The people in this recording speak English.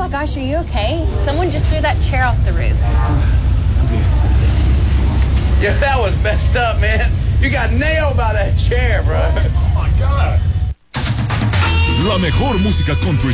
my gosh, are you okay? Someone just threw that chair off the roof. Yeah, that was messed up, man. You got nailed by that chair, bro. Oh my God. La mejor música country